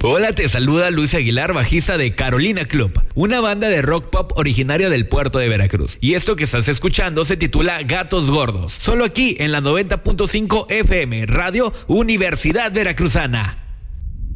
Hola, te saluda Luis Aguilar, bajista de Carolina Club, una banda de rock pop originaria del puerto de Veracruz. Y esto que estás escuchando se titula Gatos Gordos, solo aquí en la 90.5 FM, Radio Universidad Veracruzana.